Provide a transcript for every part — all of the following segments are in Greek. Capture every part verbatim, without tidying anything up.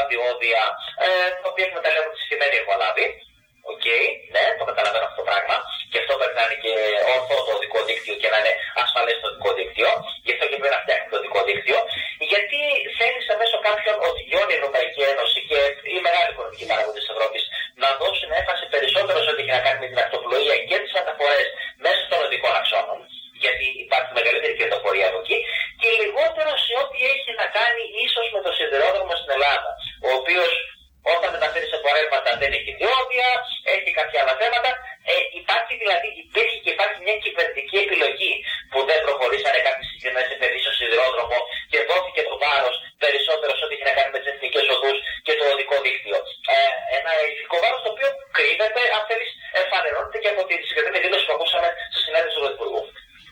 διόδια, ε, τα οποία εκμεταλλεύονται τη συγκεκριμένη εκμεταλλεύει. Οκ, okay, ναι, το καταλαβαίνω αυτό το πράγμα. Και αυτό πρέπει να είναι και ορθό το οδικό δίκτυο και να είναι ασφαλές το οδικό δίκτυο. Γι' αυτό και πρέπει να φτιάχνει το οδικό δίκτυο. Γιατί θέλησε μέσω κάποιων οδηγιών η Ευρωπαϊκή Ένωση και οι μεγάλοι οικονομικοί παράγοντες της Ευρώπης να δώσουν έμφαση περισσότερο σε ό,τι έχει να κάνει με την ακτοπλοεία και τις μεταφορές μέσω των οδικών αξώνων. Γιατί υπάρχει μεγαλύτερη κερδοφορία από εκεί. Και λιγότερο σε ό,τι έχει να κάνει ίσως με το σιδηρόδρομο στην Ελλάδα. Ο οποίος όταν μεταφέρει σε πορεύματα δεν έχει διόδια, έχει κάποια άλλα θέματα. Ε, υπάρχει δηλαδή, υπήρχε και υπάρχει μια κυβερνητική επιλογή που δεν προχωρήσανε κάποιες συγκεκριμένες επενδύσεις στο σιδηρόδρομο και δόθηκε το βάρος περισσότερο σε ό,τι έχει να κάνει με τις εθνικές οδούς και το οδικό δίκτυο. Ε, ένα ηθικό βάρος το οποίο κρύβεται, αν θέλεις, εμφανερώνεται και από τη συγκεκριμένη δήλωση που ακούσαμε στη συνέντευξη του Πρωθυπουργού.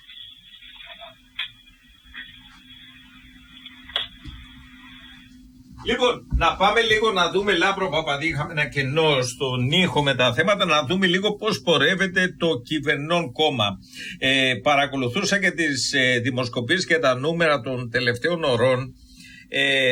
Λοιπόν, να πάμε λίγο να δούμε, Λάμπρο Παπαδί, είχαμε ένα κενό στον ήχο με τα θέματα, να δούμε λίγο πώς πορεύεται το κυβερνών κόμμα. Ε, παρακολουθούσα και τις ε, δημοσκοπήσεις και τα νούμερα των τελευταίων ωρών. Ε,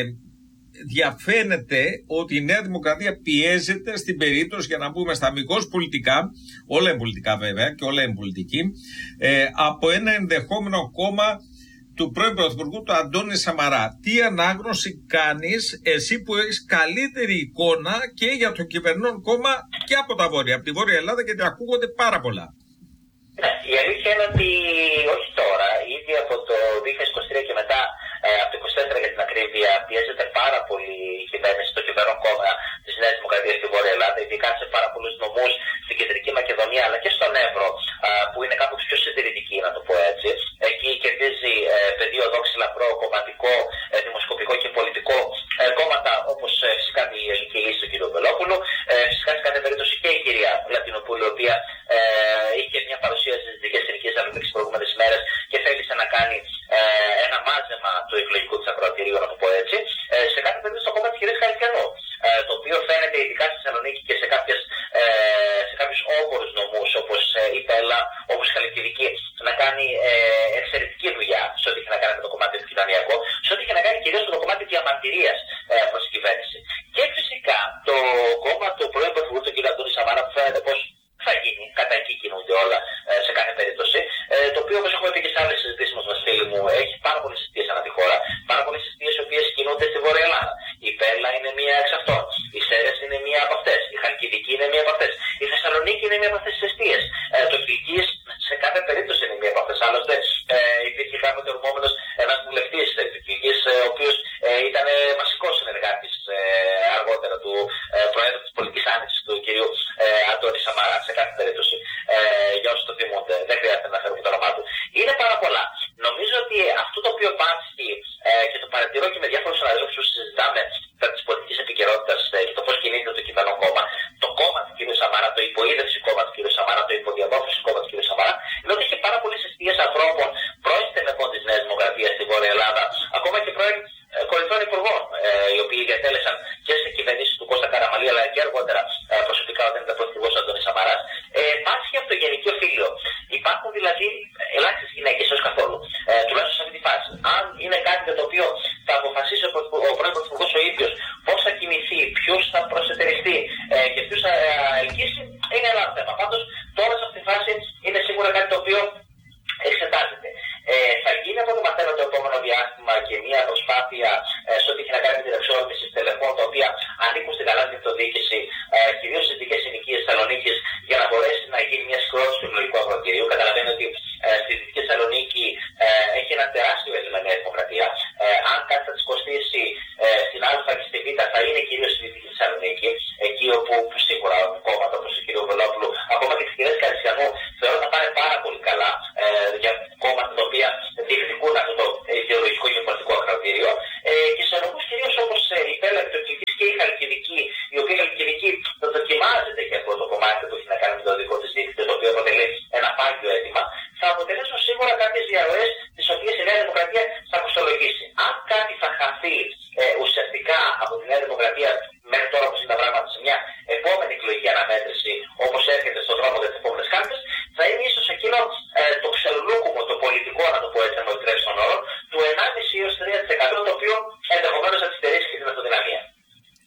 διαφαίνεται ότι η Νέα Δημοκρατία πιέζεται στην περίπτωση, για να πούμε στα αμυγός πολιτικά, όλα είναι πολιτικά βέβαια και όλα είναι πολιτική, ε, από ένα ενδεχόμενο κόμμα του πρώην Πρωθυπουργού του Αντώνη Σαμαρά. Τι ανάγνωση κάνεις εσύ που έχεις καλύτερη εικόνα και για το κυβερνών κόμμα και από τα βόρεια, από τη Βόρεια Ελλάδα, γιατί ακούγονται πάρα πολλά. Ναι, η αλήθεια είναι ότι όχι τώρα, ήδη από το δύο χιλιάδες είκοσι τρία και μετά, ε, από το είκοσι τέσσερα για την ακρίβεια, πιέζεται πάρα πολύ η κυβέρνηση, το κυβερνών κόμμα της Νέας Δημοκρατίας στη Βόρεια Ελλάδα, ειδικά σε πάρα πολλούς νομούς στην Κεντρική Μακεδονία αλλά και στον Εύρο, ε, που είναι κάπως πιο συντηρητική, να το πω έτσι. Εκεί κερδίζει ε, πεδίο δόξη λαπρό, κομματικό, ε, δημοσκοπικό και πολιτικό ε, κόμματα όπως ε, φυσικά η Ελληνική Λύση του κ. Βελόπουλου, ε, φυσικά σε κάθε περίπτωση και η κυρία Λατινοπούλου, η οποία ε, είχε μια παρουσία στις Δυτικές Ελληνικές Ελληνικές τις προηγούμενες ημέρες και θέλησε να κάνει ε, ένα μάζεμα του εκλογικού της ακροατηρίου, να το πω έτσι. Ε, σε κάθε περίπτωση το κόμμα της κυρίας Χαρικιανού, ε, το οποίο φαίνεται ειδικά στη Θεσσαλονίκη και σε, κάποιες, ε, σε κάποιους όγκορους νομούς όπως ε, η Πέλα, όπως η Χαλκιδική, να κάνει ε, εξαιρετική δουλειά σε ό,τι έχει να κάνει με το κομμάτι του κοινωνιακό, σε ό,τι έχει να κάνει κυρίως με το κομμάτι διαμαρτυρίας ε, προς την κυβέρνηση. Και φυσικά το κόμμα του πρώην Πρωθυπουργού του κ. Αντώνη Σαμαρά, που φαίνεται πως θα γίνει, κατά εκεί κινούνται όλα ε, σε κάθε περίπτωση. Ε, το οποίο, όπως έχουμε πει και σε άλλες συζητήσεις μας, φίλοι μου, έχει πάρα πολλές συζητήσεις ανά τη χώρα, πάρα πολλές συζητήσεις οι οποίες κινούνται στη Βόρεια Ελλάδα. Η Πέλα είναι μία εξ αυτών. Η Σέρρες είναι μία από αυτές. Η Χαλκιδική είναι μία από αυτές. Η Θεσσαλονίκη είναι μία από αυτές τις αιστείες. Ε, το Κιλκής σε κάθε περίπτωση είναι μία από αυτές. Άλλωστε, ε, υπήρχε κάποτε ορμόμενος ένας βουλευτής του Κιλκής, ε, ο οποίος ε, ήταν βασικός συνεργάτης ε, αργότερα του ε, Προέδρου της Πολιτικής Άνοιξης, του κ. Ε, Αντώνη Σαμαρά. Σε κάθε περίπτωση, ε, για όσους το θυμούνται, δεν χρειάζεται να φέρουμε το όνομά του. Είναι πάρα πολλά. Νομίζω ότι αυτό το οποίο πάσχει ε, και το παρατηρώ και με διάφορους συναδέλφους που συζητάμε τα της πολιτικής επικαιρότητας ε, και το πώς κινείται το κυβερνό κόμμα, το κόμμα του κ. Σαμαρά, το υποείδευση κόμμα του κ. Σαμαρά, το υποδιαμόρφωση κόμμα του κ. Σαμαρά, είναι ότι έχει πάρα πολλές αιστείες ανθρώπων πρώην στελεχών της Νέας Δημοκρατίας στη Βόρεια Ελλάδα, ακόμα και πρώην ε, κορυφαίων υπουργών, ε, οι οποίοι διατέλεσαν και σε κυβερνήσεις του Κώστα Καραμανλή, αλλά και αργότερα ε, προσωπικά όταν ήταν πρωθυπουργός Αντώνης Σαμαράς. Ε, Πάσχει από το γενικό φίλιο. Υπάρχουν δηλαδή ελάχιστες γυναίκες έως καθόλου, ε, τουλάχιστον σε αυτή τη φάση. Αν είναι κάτι για το οποίο θα αποφασίσει ο, ο πρώην πρωθυπουργός ο ίδιος πώς θα κινηθεί, ποιος θα προσετεριστεί ε, και ποιος θα ε, ελκύσει, είναι ένα θέμα. Πάντως τώρα σε αυτή τη φάση είναι σίγουρα κάτι το οποίο εξετάζεται. Ε, θα γίνει από το μαθαίνω το επόμενο διάστημα και μια προσπάθεια ε, σε ό,τι έχει να κάνει με την εξόρμηση στελεχών τα οποία ανήκουν στην γαλάζια αυτοδιοίκηση, ε, κυρίως στις δυτικές συνοικίες Θεσσαλονίκης, για να μπορέσει να γίνει μια συγκρότηση του εκλογικού ακροατηρίου. Καταλαβαίνετε ότι ε, στη δυτική Θεσσαλονίκη ε, έχει ένα τεράστιο έλλειμμα Νέα Δημοκρατία. Ε, αν κάτι θα της κοστίσει ε, στην Α και στη Β, θα είναι κυρίως στη δυτική Θεσσαλονίκη, εκεί όπου σίγουρα κόμματα όπως ο κ. Βελόπουλου, ακόμα και τις κυρίες Χαρικιανού, θεωρώ θα πάνε πάρα πολύ καλά ε, για κόμματα τα οποία διεκδικούν αυτό το ιδεολογικό και πολιτικό ακροατήριο. Ε, και σε νομούς κυρίως όπως ε, η Πέλα και το Κιλκής και η Χαλκιδική, η οποία η Χαλκιδική δοκιμάζεται και αυτό το κομμάτι που έχει να κάνει με το δικό της δίκτυο, το οποίο αποτελεί ένα πάγιο αίτημα, θα αποτελέσουν σίγουρα κάποιες διαρροές τις οποίες η Νέα Δημοκρατία θα κοστολογήσει. Αν κάτι θα χαθεί ε, ουσιαστικά από τη Νέα Δημοκρατία μέχρι τώρα όπως είναι τα πράγματα σε μια επόμενη εκλογική αναμέτρηση, όπως έρχεται στον δρόμο για τις επόμενες κάρτες, θα είναι ίσως εκείνο ε, το ξελούκουμο, το πολιτικό, να το πω έτσι, να μου επιτρέψει τον όρο, του ενάμιση έως τρία τοις εκατό, το οποίο ενδεχομένως θα τη στερήσει και την αυτοδυναμία.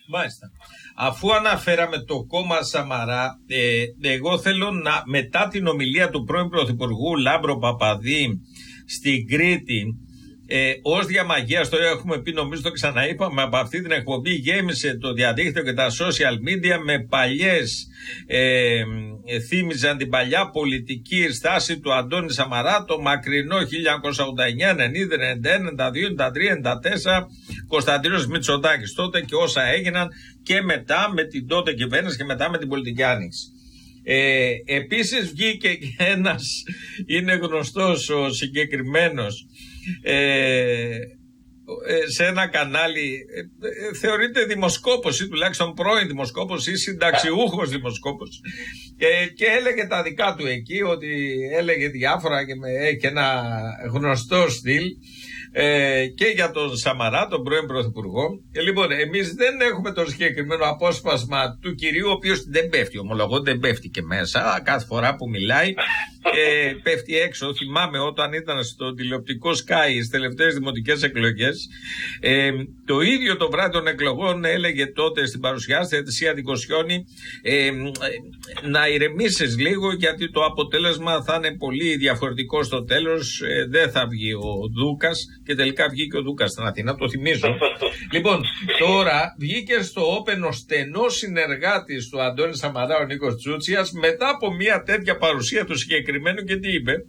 Μάλιστα. Αφού αναφέραμε το κόμμα Σαμαρά, ε, εγώ θέλω να, μετά την ομιλία του πρώην Πρωθυπουργού Λάμπρο Παπαδή στην Κρήτη, ε, ως διαμαγείας, το έχουμε πει, νομίζω το ξαναείπαμε, από αυτή την εκπομπή γέμισε το διαδίκτυο και τα social media με παλιές, ε, ε, θύμιζαν την παλιά πολιτική στάση του Αντώνη Σαμαρά, το μακρινό χίλια εννιακόσια ογδόντα εννιά, ενενήντα, ενενήντα ένα, ενενήντα δύο, ενενήντα τρία, ενενήντα τέσσερα, Κωνσταντίνος Μητσοτάκης τότε και όσα έγιναν και μετά με την τότε κυβέρνηση και μετά με την πολιτική άνοιξη. Ε, επίσης βγήκε και ένας, είναι γνωστός ο συγκεκριμένος, ε, σε ένα κανάλι, ε, θεωρείται δημοσκόπος ή τουλάχιστον πρώην δημοσκόπος ή συνταξιούχος δημοσκόπος, ε, και έλεγε τα δικά του εκεί, ότι έλεγε διάφορα και με, έχει ένα γνωστό στυλ, Ε, και για τον Σαμαρά, τον πρώην Πρωθυπουργό. Ε, λοιπόν, εμείς δεν έχουμε το συγκεκριμένο απόσπασμα του κυρίου, ο οποίος δεν πέφτει, ομολογώ, δεν πέφτει και μέσα. Κάθε φορά που μιλάει, ε, πέφτει έξω. Θυμάμαι όταν ήταν στο τηλεοπτικό Sky στις τελευταίες δημοτικές εκλογές, ε, το ίδιο το βράδυ των εκλογών έλεγε τότε στην παρουσιάστρια της Σία Δικοσιόνη, ε, να ηρεμήσεις λίγο, γιατί το αποτέλεσμα θα είναι πολύ διαφορετικό στο τέλος. Ε, δεν θα βγει ο Δούκας. Και τελικά βγήκε ο Δούκας στην Αθήνα, το θυμίζω. Λοιπόν, τώρα βγήκε στο Open ο στενός συνεργάτης του Αντώνη Σαμαρά, ο Νίκος Τσούτσιας, μετά από μια τέτοια παρουσία του συγκεκριμένου, και τι είπε.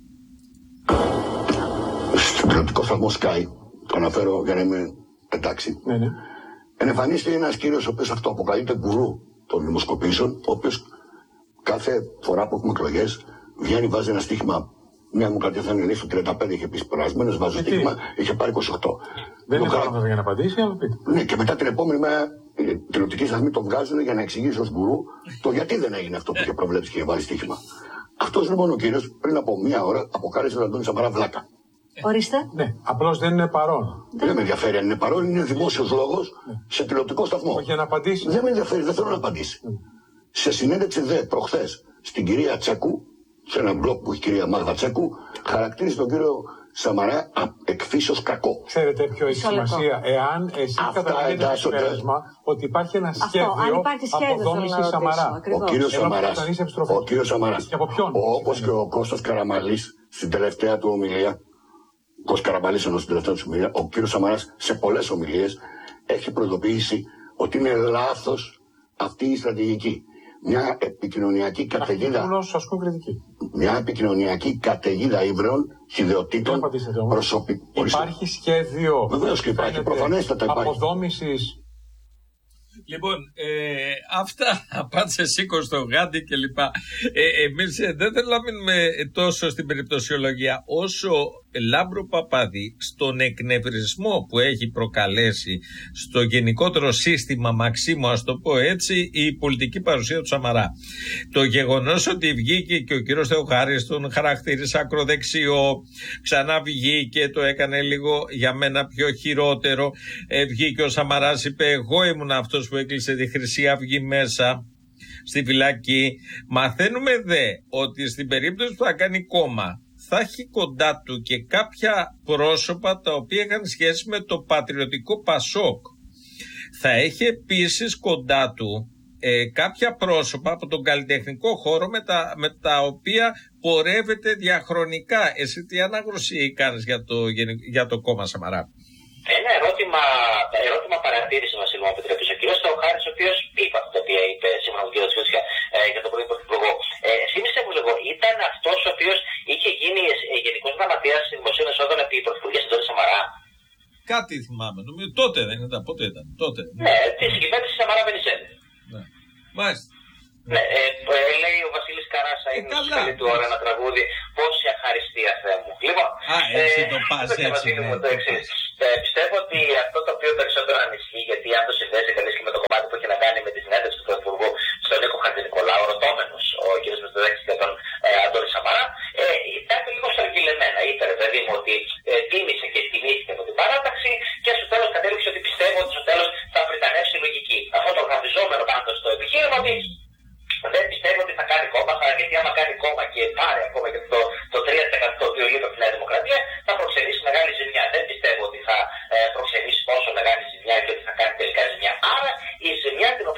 Στην τηλεοπτικό σταθμό Sky, το αναφέρω για να είμαι εντάξει, ναι, ναι. Εμφανίστηκε ένας κύριος ο οποίος αυτοαποκαλείται γκουρού των δημοσκοπήσεων, ο οποίος κάθε φορά που έχουμε εκλογές βγαίνει, βάζει ένα στοίχημα. Μια Δημοκρατία θα είναι στο τριάντα πέντε, είχε πει περασμένες, βάζει στοίχημα, είχε πάρει είκοσι οκτώ. Δεν είναι χρόνο για να απαντήσει, αλλά πείτε. Ναι, και μετά την επόμενη μέρα οι τηλεοπτικοί σταθμοί τον βγάζουν για να εξηγήσει ως γκουρού το γιατί δεν έγινε αυτό που είχε προβλέψει και είχε βάλει στοίχημα. Αυτός λοιπόν ο κύριος πριν από μία ώρα αποκάλεσε τον Αντώνη Σαμαρά βλάκα. Ορίστε. Ναι, απλώς δεν είναι παρόν. Δεν, δεν με ενδιαφέρει αν είναι παρόν, είναι δημόσιος λόγος, ναι, σε τηλεοπτικό σταθμό. Όχι, να απαντήσει. Δεν με ενδιαφέρει, δεν θέλω να απαντήσει. Ναι. Σε συνέντευξη δε προχθές στην κυρία Τσέκου, σε ένα μπλοκ που έχει η κυρία Μάγδα Τσέκου, χαρακτήριζε τον κύριο Σαμαρά εκφύσεως κακό. Ξέρετε ποιο έχει σημασία? Εάν εσείς καταλαβαίνετε το συμπέρασμα ότι υπάρχει ένα σχέδιο αποδόμησης Σαμαρά. Ο κύριος Σαμαράς, ο κύριος Σαμαράς, όπως και ο Κώστας Καραμανλής στην τελευταία του ομιλία, ο Κώστας Καραμανλής ενώ στην τελευταία του ομιλία, ο κύριος Σαμαράς σε πολλές ομιλίες έχει προειδοποιήσει ότι είναι λάθος αυτή η στρατηγική. Μια επικοινωνιακή καταιγίδα. Μια επικοινωνιακή καταιγίδα ύβρεων, χυδαιοτήτων, προσωπικών. Υπάρχει σχέδιο. Βεβαίως και υπάρχει, προφανέστατα υπάρχει. Αποδόμησης. Λοιπόν, ε, αυτά απάντησε σήκω στο γάντι και λοιπά. Ε, εμείς ε, δεν θέλω να μείνουμε τόσο στην περιπτωσιολογία όσο Λάμπρο Παπάδη στον εκνευρισμό που έχει προκαλέσει στο γενικότερο σύστημα Μαξίμου, ας το πω έτσι, η πολιτική παρουσία του Σαμαρά. Το γεγονός ότι βγήκε και ο κύριος Θεοχάρης τον χαρακτήρισε ακροδεξιό, ξανά βγήκε, το έκανε λίγο για μένα πιο χειρότερο, ε, βγήκε ο Σαμαράς, είπε εγώ ήμουν αυτός που έκλεισε τη Χρυσή Αυγή μέσα στη φυλακή. Μαθαίνουμε δε ότι στην περίπτωση που θα κάνει κόμμα θα έχει κοντά του και κάποια πρόσωπα τα οποία είχαν σχέση με το πατριωτικό Πασόκ. Θα έχει επίσης κοντά του ε, κάποια πρόσωπα από τον καλλιτεχνικό χώρο με τα, με τα οποία πορεύεται διαχρονικά. Εσύ τι ανάγνωση κάνεις για το, για το κόμμα Σαμαρά? Ένα ερώτημα, ερώτημα παρατήρηση, Βασίλη, μου επιτρέπεις. Ο κ. Θεοχάρης, ο οποίος είπε αυτά τα οποία είπε σύμφωνα με τον κ. Τσούτσια ε, για τον πρώην Πρωθυπουργό, ε, θύμισε μου λίγο, ήταν αυτός ο οποίος είχε γίνει ε, γενικός γραμματέας δημοσίων εσόδων επί πρωθυπουργίας Αντώνη Σαμαρά? Κάτι θυμάμαι. Νομίζω τότε δεν ήταν. Πότε ήταν. Τότε. Ναι, τη κυβέρνηση Σαμαρά Βενιζέλη. Ναι. Μάλιστα. Ναι, ε, ε, λέει ο Βασίλης Καράσα, ε, είναι στη καλή του ώρα ένα τραγούδι. Πόση αχαριστία, Θεέ μου. Λοιπόν, Α, έτσι ε, το πας, έτσι. Βασίλη μου, το εξής. Ε, πιστεύω ότι αυτό το οποίο περισσότερο ανισχύει, γιατί αν το συνδέσει κανείς και με το κομμάτι που έχει να κάνει με τη συνέντευξη του Πρωθυπουργού στον Νίκο Χατζηνικολάου, ρωτώμενος ο κ. Μητσοτάκης και τον ε, Αντώνη Σαμαρά, ε, ήταν λίγο στραγγυλεμένα. Είπε, παιδί μου, ότι ε, τίμησε και τιμήθηκε από την παράταξη και στο τέλος κατέληξε ότι πιστεύω ότι στο τέλος θα πριτανεύσει η λογική. Αυτό το γραμμιζόμενο πάντως στο επιχείρημα ότι δεν πιστεύω ότι θα κάνει κόμμα, γιατί άμα κάνει κόμμα και πάρει ακόμα και το, το τρία τοις εκατό το οποίο λείπει από τη Νέα Δημοκρατία, θα προξενήσει μεγάλη ζημιά. Δεν πιστεύω ότι θα ε, προξενήσει τόσο μεγάλη ζημιά και ότι θα κάνει τελικά ζημιά. Άρα η ζημιά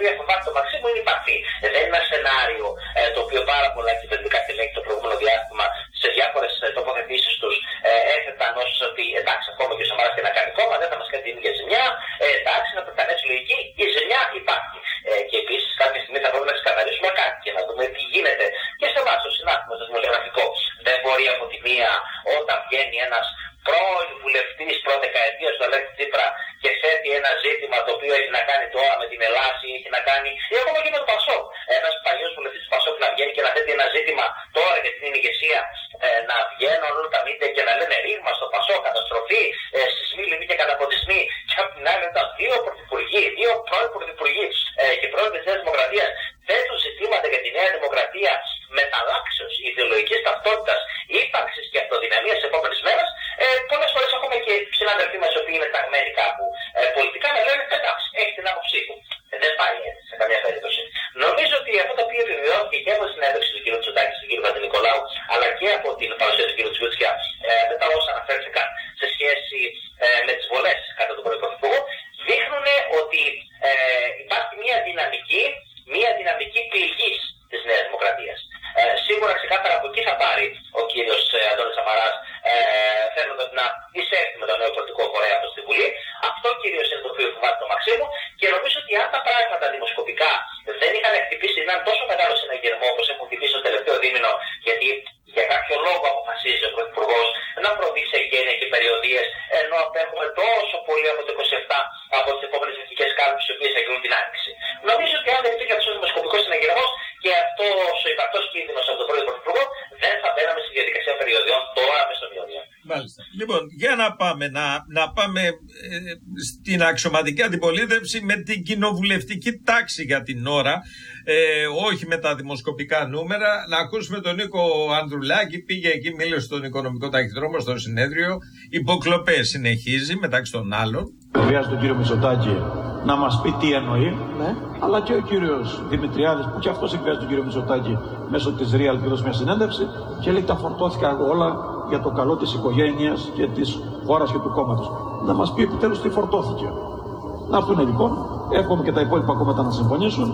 οποίο έχω βάλει το Μαξίμου είναι η παθή. Δεν είναι ένα σενάριο ε, το οποίο πάρα πολλά κυβερνητικά στελέχη το προηγούμενο διάστημα σε διάφορες τοποθετήσεις τους ε, έθεταν ως ότι εντάξει, ακόμα και ο Σαμαράς και να κάνει κόμμα δεν θα μας κάνει την ίδια ζημιά. Ε, εντάξει, να προκανέσει λογική, η ζημιά υπάρχει. Ε, και επίσης κάποια στιγμή θα πρέπει να ξεκαθαρίσουμε κάτι και να δούμε τι γίνεται και σε εμάς, το συνάδελφο, το δημοσιογραφικό. Δεν μπορεί από τη μία όταν βγαίνει ένας πρώην βουλευτής προδεκαετίας του Αλέξη Τσίπρα και θέτει ένα ζήτημα το οποίο έχει να κάνει τώρα με την Ελλάδα, έχει να κάνει ή ακόμα και με το Πασόκ. Ένας παλιός βουλευτής του Πασόκ να βγαίνει και να θέτει ένα ζήτημα τώρα για την ηγεσία, ε, να βγαίνουν όλα τα μίντια και να λένε ρήγμα στο Πασόκ, καταστροφή, ε, σεισμοί, λοιμοί και καταποντισμοί. Και από την άλλη, όταν δύο πρωθυπουργοί, δύο πρώην πρωθυπουργοί ε, και πρώην της Νέας Δημοκρατίας θέτουν ζητήματα για τη Νέα Δημοκρατία μεταλλάξεως ιδεολογικής ταυτότητας, ύπαρξης και αυτοδυναμίας τις επόμενες μέρες, ε, πολλές φορές έχουμε και συναδελφοί μας οι οποίοι είναι ταγμένοι κάπου ε, πολιτικά να λένε εντάξει, έχει την άποψή του. Ε, δεν πάει έτσι σε καμία περίπτωση. Νομίζω ότι αυτό το οποίο επιβεβαιώθηκε και από τη συνέντευξη του κ. Τσοτάκη, του κ. Παπανικολάου, αλλά και από την παρουσία του κ. Τσβούτσια ε, μετά όσα αναφέρθηκαν σε σχέση ε, με τις βολές κατά του πρωθυπουργού, δείχνουν ότι ε, υπάρχει μια δυναμική, μια δυναμική πληγής της Νέας Δημοκρατίας. Ε, σίγουρα ξεκάθαρα από εκεί θα πάρει ο κύριος ε, Αντώνης Σαμαράς ε, θέλοντας να εισέλθει με τον νέο πολιτικό φορέα του στη Βουλή. Αυτό κυρίως είναι το οποίο φοβάται το Μαξίμου και νομίζω ότι αν τα πράγματα δημοσκοπικά δεν είχαν χτυπήσει έναν τόσο μεγάλο συναγερμό όπως έχουν χτυπήσει το τελευταίο δίμηνο, γιατί για κάποιο λόγο αποφασίζει ο Πρωθυπουργός να προβεί εγγένεια και περιοδίες, ενώ απέχουμε τόσο πολύ από το είκοσι επτά από τις επόμενες εθνικές κάλπες οι οποίες θα γίνουν την άνοιξη. Νομίζω ότι αν δεν υπήρχε αυτός ο δημοσκοπικός συναγερμός και αυτός ο υπαρκτός κίνδυνος από τον πρώην Πρωθυπουργό, δεν θα μπαίναμε στη διαδικασία περιοδιών τώρα μέσα στον Ιούνιο. Μάλιστα. Λοιπόν, για να πάμε, να, να πάμε ε, στην αξιωματική αντιπολίτευση με την κοινοβουλευτική τάξη για την ώρα, ε, όχι με τα δημοσκοπικά νούμερα. Να ακούσουμε τον Νίκο Ανδρουλάκη, πήγε εκεί, μίλησε στον οικονομικό ταχυδρόμο στο συνέδριο, υποκλοπές συνεχίζει μεταξύ των άλλων. Χρειάζεται τον κύριο Μητσοτάκη να μας πει τι εννοεί, ναι. Αλλά και ο κύριος Δημητριάδης που και αυτός εκβιάζει τον κύριο Μητσοτάκη μέσω της Real και έδωσε μια συνέντευξη και λέει τα φορτώθηκα όλα για το καλό της οικογένειας και της χώρας και του κόμματος. Να μας πει επιτέλους τι φορτώθηκε. Να έρθουν λοιπόν, εύχομαι και τα υπόλοιπα κόμματα να συμφωνήσουν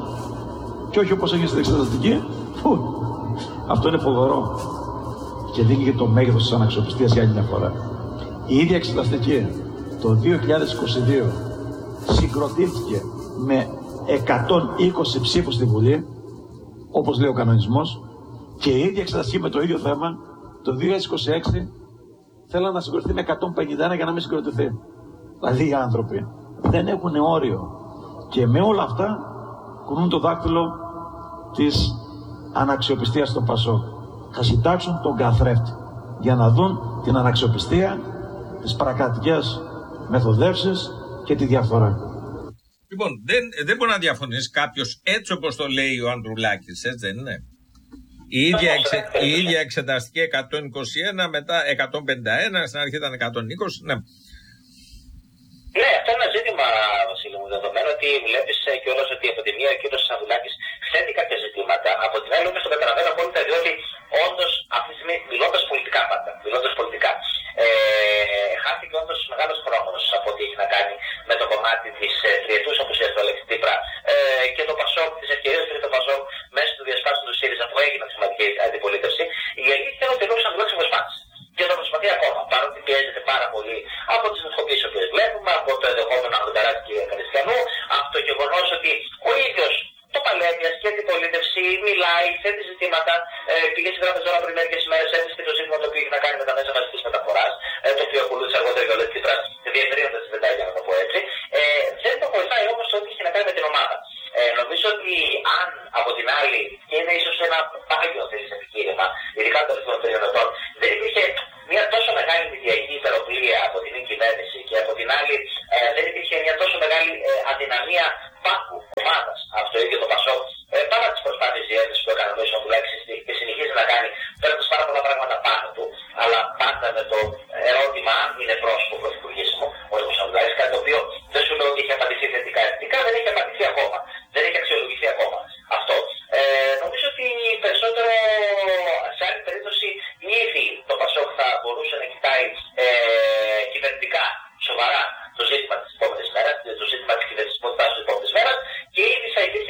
και όχι όπως έγινε στην εξεταστική. Αυτό είναι φοβερό και δίνει και το μέγεθος της αναξιοπιστίας για άλλη μια φορά. Η ίδια εξεταστική το δύο χιλιάδες είκοσι δύο συγκροτήθηκε με εκατόν είκοσι ψήφους στη Βουλή, όπως λέει ο κανονισμός, και η ίδια εξεταστική με το ίδιο θέμα το δύο χιλιάδες είκοσι έξι θέλαν να συγκροτηθεί με εκατόν πενήντα ένα για να μην συγκροτηθεί. Δηλαδή οι άνθρωποι δεν έχουν όριο και με όλα αυτά κουνούν το δάκτυλο της αναξιοπιστίας των Πασόκ. Θα συντάξουν τον καθρέφτη για να δουν την αναξιοπιστία, τις παρακρατικές μεθοδεύσεις και τη διαφθορά. Λοιπόν, δεν, δεν μπορεί να διαφωνήσει κάποιος έτσι όπως το λέει ο Ανδρουλάκης, έτσι δεν είναι? Η ίδια, εξε, η ίδια εξεταστική εκατόν είκοσι ένα, μετά εκατόν πενήντα ένα, στην αρχή ήταν εκατόν είκοσι, ναι. Ναι, αυτό είναι ένα ζήτημα, Βασίλη μου, δεδομένου ότι βλέπεις κιόλας ότι από τη μία ο κύριος Ανδρουλάκης θέτει κάποια ζητήματα, από την άλλη όμως το καταλαβαίνω απόλυτα, διότι όντως αυτή τη στιγμή μιλώντας πολιτικά πάντα, μιλώντας πολιτικά, ε, χάθηκε όντως μεγάλος χρόνος από ό,τι έχει να κάνει με το κομμάτι της ε, τριετούς απουσίας του Αλέξη Τσίπρα ε, και το Πασόκ, τις ευκαιρίες που είχε το Πασόκ μέσα του διασπάσεων του ΣΥΡΙΖΑ που έγινε σημαντική αντιπολίτευση. Η αλήθεια είναι ότι ο λόγος Ανδρουλάκης προσπάθησε. Και το προσπαθεί ακόμα, παρότι πιέζεται πάρα πολύ από τις δημοσκοπήσεις που βλέπουμε, από το ενδεχόμενο Ανδρουλάκη και Καριστιανού, από το γεγονός ότι ο ίδιος το παλεύει, ασκεί αντιπολίτευση, μιλάει, θέτει ζητήματα. Ε, πήγε στη Τράπεζα τώρα πριν μερικές ημέρες, έθεσε και το ζήτημα το οποίο έχει να κάνει με τα μέσα μαζικής μεταφοράς, ε, το οποίο ακολούθησε αργότερα και ο Αλέξης Τσίπρας, διευρύνοντας τις βεντάγια, να το πω έτσι. Ε, δεν το βοηθάει όμως ό,τι έχει να κάνει με την ομάδα. Ε, νομίζω ότι αν από την άλλη, και είναι ίσως ένα πάγιο θέλεις επιχείρημα, ειδικά των τελευταίων τριών ετών, δεν υπήρχε μια τόσο μεγάλη μηδιακή υπεροπλία από την κυβέρνηση και από την άλλη ε, δεν υπήρχε μια τόσο μεγάλη ε, αδυναμία πάκου ομάδας από το ίδιο το Πασόκ, ε, παρά τις προσπάθειες διεύθυνσης που έκανε ο Λόης Ανδρουλάκης και συνεχίζει να κάνει, παίρνοντας πάρα πολλά πράγματα πάνω του, αλλά πάντα με το ερώτημα αν είναι πρόσωπο πρωθυπουργήσιμο ο Λόης Ανδρουλάκης, κάτι το οποίο δεν σου λέω ότι έχει απαντηθεί θετικά. Θετικά δεν έχει απαντηθεί ακόμα, δεν έχει αξιολογηθεί ακόμα αυτό. Ε, νομίζω ότι περισσότερο σε άλλη περίπτωση ήδη το Πασόκ θα μπορούσε να κοιτάει ε, κυβερνητικά σοβαρά το ζήτημα της επόμενης μέρας, το ζήτημα της κυβερνησιμότητας της επόμενης μέρας και ήδη θα υπήρχε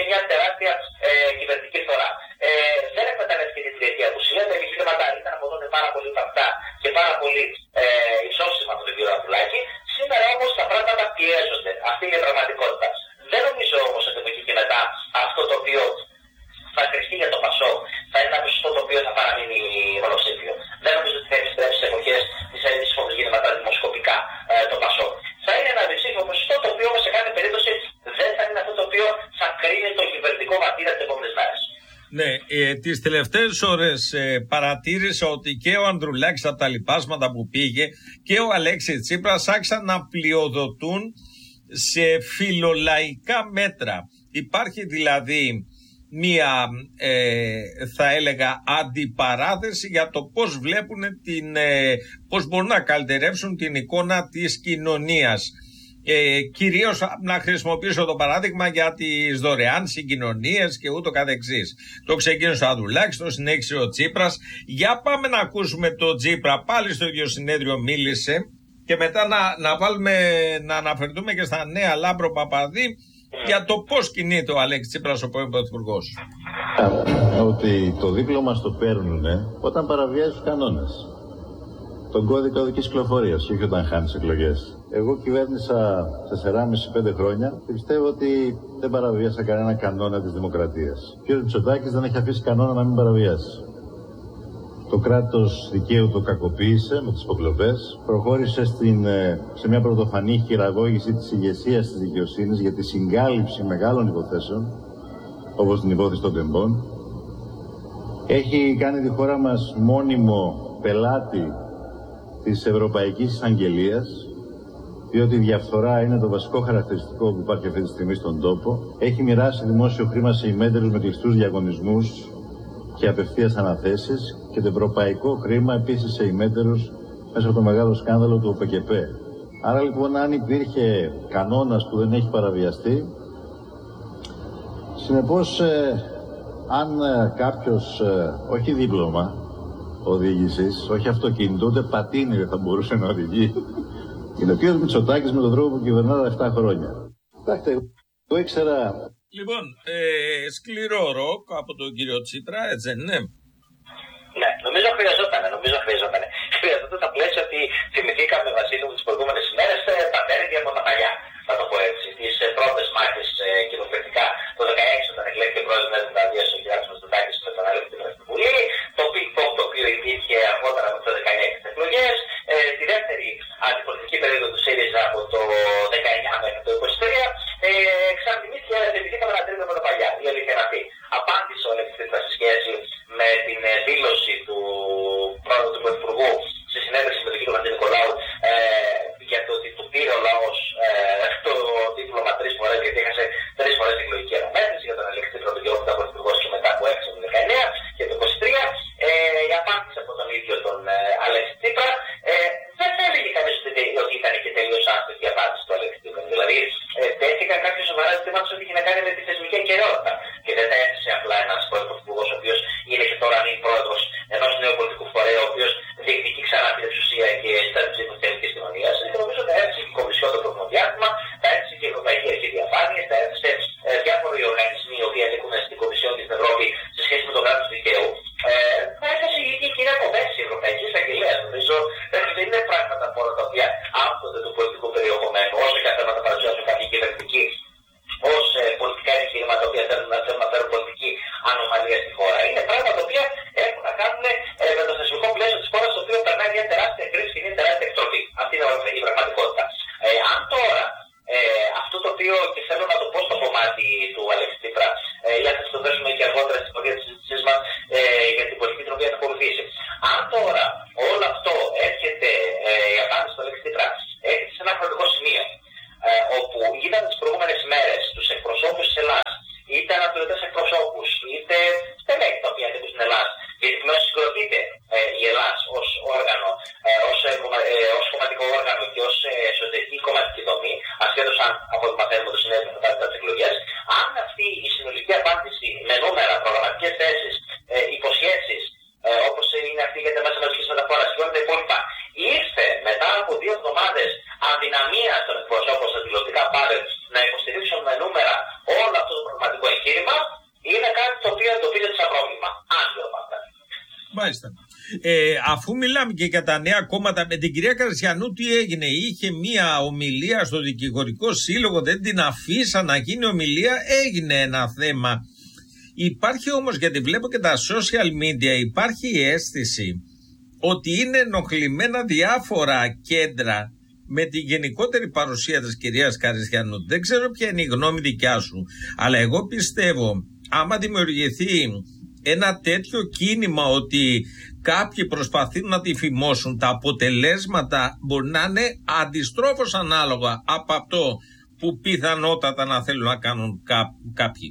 αυτό το οποίο θα κρυφτεί για το Πασόκ θα είναι ένα ποσοστό το οποίο θα παραμείνει μονοψήφιο. Δεν νομίζω ότι θα επιστρέψει σε εποχές της έλλειψης φόβου γίνεται μετά δημοσκοπικά ε, το Πασόκ. Θα είναι ένα διψήφιο ποσοστό το οποίο όμως σε κάθε περίπτωση δεν θα είναι αυτό το οποίο θα κρίνει το κυβερνητικό βατήρα τις επόμενες μέρες. Ναι, ε, τις τελευταίες ώρες ε, παρατήρησα ότι και ο Ανδρουλάκης από τα λοιπάσματα που πήγε και ο Αλέξης Τσίπρας άρχισαν να πλειοδοτούν σε φιλολαϊκά μέτρα. Υπάρχει δηλαδή μία, ε, θα έλεγα, αντιπαράθεση για το πώς βλέπουν την, ε, πώς μπορούν να καλυτερεύσουν την εικόνα της κοινωνίας. Ε, κυρίως να χρησιμοποιήσω το παράδειγμα για τις δωρεάν συγκοινωνίες και ούτω καθεξής. Το ξεκίνησε ο Ανδρουλάκης, το συνέχισε ο Τσίπρας. Για πάμε να ακούσουμε το Τσίπρα, πάλι στο ίδιο συνέδριο μίλησε και μετά να, να, βάλουμε, να αναφερθούμε και στα νέα Λάμπρο Παπαδί για το πώς κινείται ο Αλέξης Τσίπρας, ο πρώην Πρωθυπουργός. Ότι το δίπλωμα στο παίρνουν όταν παραβιάζει τους κανόνες. Τον κώδικα οδικής κυκλοφορίας, όχι όταν χάνεις εκλογές. Εγώ κυβέρνησα τεσσεράμισι πέντε χρόνια και πιστεύω ότι δεν παραβίασα κανένα κανόνα της δημοκρατίας. Ο κ. Μητσοτάκης δεν έχει αφήσει κανόνα να μην παραβιάσει. Το κράτος δικαίου το κακοποίησε με τις υποκλοπές, προχώρησε στην, σε μια πρωτοφανή χειραγώγηση της ηγεσίας της δικαιοσύνης για τη συγκάλυψη μεγάλων υποθέσεων, όπως την υπόθεση των τεμπών. Έχει κάνει τη χώρα μας μόνιμο πελάτη της Ευρωπαϊκής Εισαγγελίας, διότι η διαφθορά είναι το βασικό χαρακτηριστικό που υπάρχει αυτή τη στιγμή στον τόπο. Έχει μοιράσει δημόσιο χρήμα σε ημέντερους με κλειστούς διαγωνισμούς και απευθείας αναθέσεις και το ευρωπαϊκό χρήμα επίσης σε ημέντερους μέσα από το μεγάλο σκάνδαλο του ΟΠΕΚΕΠ. Άρα λοιπόν, αν υπήρχε κανόνας που δεν έχει παραβιαστεί, συνεπώς ε, αν ε, κάποιος, ε, όχι δίπλωμα οδήγησης, όχι αυτοκίνητο, ούτε πατίνι δεν θα μπορούσε να οδηγεί, είναι ο κ. Μητσοτάκης με τον τρόπο που κυβερνά τα επτά χρόνια. Κοιτάξτε, εγώ ήξερα. Λοιπόν, ε, σκληρό ροκ από τον κύριο Τσίπρα, έτσι δεν είναι? Ναι, νομίζω χρειαζόταν, νομίζω χρειαζόταν. Χρειαζόταν τα πλαίσια ότι θυμηθήκαμε, Βασίλη μου, τις προηγούμενες ημέρες τα τέρμια από τα παλιά, να το πω έτσι. Τις πρώτες μάχες κοινοβουλευτικά το δεκαέξι, όταν εκλέχθηκε πρόεδρος της Δημοκρατίας ο κ. Μητσοτάκης με τον Αλέξη Τσίπρα στην Βουλή, το πινκ-πονγκ το οποίο υπήρχε αργότερα με το δεκαεννιά και τις εκλογές, ε, τη δεύτερη αντιπολιτική περίοδο του ΣΥΡΙΖΑ από το δεκαεννιά μέχρι το είκοσι τρία, ε, ξαναθυμήθηκε και θυμηθήκαμε να τρίτο με τα παλιά. Η αλήθεια είναι αυτή. Απάντησε ο Αλέξης Τσίπρας σε σχέση με την δήλωση του πρόεδρου του Πρωθυπουργού στη συνέντευξη με τον κ. Χατζηνικολάου ε, για το ότι του πήρε ο λαός ε, το δίπλωμα τρεις φορές, γιατί έχασε τρεις φορές την εκλογική αναμέτρηση για τον Αλέξη Τσίπρα, τον κ. Πρωθυπουργό και μετά που έχασε το δεκαεννιά και το είκοσι τρία. Ε, η απάντηση από τον ίδιο τον ε, Αλέξη Τσίπρα ε, δεν θα έλεγε κανείς ότι, ότι ήταν και τελείως άστοχη η απάντηση του Αλέξη Τσίπρα. Δηλαδή, ε, τέθηκαν κάποια σοβαρά ζητήματα ό,τι είχε να κάνει με τη θεσμική ακεραιότητα. Και δεν τα έθεσε απλά ένας πρωθυπουργός, ο οποίος είναι και τώρα νυν πρόεδρος ενός νέου πολιτικού φορέα, ο οποίος διεκδικεί ξανά την εξουσία και στα ψήφου της ελληνικής κοινωνίας. Και νομίζω τα έθεσε και η Κομισιόν το προηγούμενο διάστημα, τα έθεσε και η Ευρωπαϊκή Αρχή Διαφάνειας, τα έθεσε ε, διάφοροι οργανισμοί οι οποίοι ανήκουν στην Κομισιόν και στην Ευρώπη σε σχέση με το κράτος δικαίου. Ε, θα έθεσε η ίδια κυρία Κοβέση, η Ευρωπαϊκή Εισαγγελία. Νομίζω ε, δεν είναι πράγματα μόνο τα οποία άπτονται του πολιτικού περιεχομένου, όσο και αυτά τα παρουσιάζουν κάποιοι κυβερνητικοί ως ε, πολιτικά επιχειρήματα τα οποία θέλουν να, θέλουν να φέρουν πολιτική ανομαλία στη χώρα. Είναι πράγματα τα οποία έχουν να κάνουν ε, με το θεσμικό πλαίσιο της χώρας, το οποίο περνάει μια τεράστια κρίση και μια τεράστια εκτροπή. Αυτή είναι η πραγματικότητα. Ε, αν τώρα ε, αυτό το οποίο, και θέλω να το πω στο κομμάτι του Αλέξη Τσίπρα, ε, για να το θέσουμε και αργότερα στην πορεία της συζήτησής μας ε, για την πολιτική την οποία θα ακολουθήσει. Αν τώρα όλο αυτό έρχεται, ε, η απάντηση του Αλέξη Τσίπρα έρχεται σε ένα χρονικό σημείο, Ε, όπου είδαμε τις προηγούμενες μέρες τους εκπροσώπους της Ελλάδας, είτε αναπληρωτές εκπροσώπους, είτε στελέχη τα οποία ανήκουν στην Ελλάδα, γιατί πλέον συγκροτείται ε, η Ελλάδα ως όργανο, ε, ως, ε, ε, ως κομματικό όργανο και ως ε, εσωτερική κομματική δομή, ασχέτως αν από ό,τι μαθαίνουμε το συνέδριο θα πάρει τις εκλογές. Αν αυτή η συνολική απάντηση με νούμερα, προγραμματικές θέσεις, ε, υποσχέσεις, ε, όπως είναι αυτή για τα μέσα μαζικής μεταφοράς και όλα τα υπόλοιπα, ήρθε μετά από δύο εβδομάδες αδυναμία των εκπροσώπων στα τηλεοπτικά πάνελ να υποστηρίξουν με νούμερα όλο αυτό το πραγματικό εγχείρημα, είναι κάτι το οποίο εντοπίζεται σαν πρόβλημα. Άσχετο πάντα. Μάλιστα. Ε, αφού μιλάμε και για τα νέα κόμματα, με την κυρία Καριστιανού τι έγινε? Είχε μία ομιλία στο Δικηγορικό Σύλλογο, δεν την αφήσαν να γίνει ομιλία, έγινε ένα θέμα. Υπάρχει όμως, γιατί βλέπω και τα social media, υπάρχει η αίσθηση ότι είναι ενοχλημένα διάφορα κέντρα με τη γενικότερη παρουσία της κυρίας Καριστιανού. Δεν ξέρω ποια είναι η γνώμη δικιά σου, αλλά εγώ πιστεύω άμα δημιουργηθεί ένα τέτοιο κίνημα ότι κάποιοι προσπαθούν να τη φημώσουν, τα αποτελέσματα μπορεί να είναι αντιστρόφως ανάλογα από αυτό που πιθανότατα να θέλουν να κάνουν κά, κάποιοι.